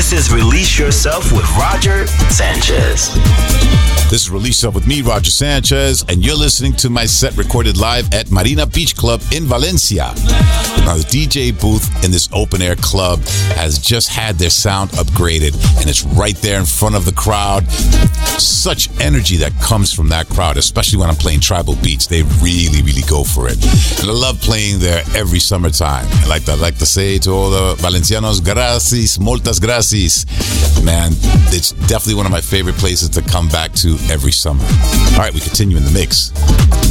This is Release Yourself with Roger Sanchez. This is Release Yourself with me, Roger Sanchez, and you're listening to my set recorded live at Marina Beach Club in Valencia. Now, the DJ booth in this open-air club has just had their sound upgraded, and it's right there in front of the crowd. Such energy that comes from that crowd, especially when I'm playing tribal beats. They really, really go for it. And I love playing there every summertime. I like to say to all the Valencianos, gracias, moltas gracias. Man, it's definitely one of my favorite places to come back to every summer. All right, we continue in the mix.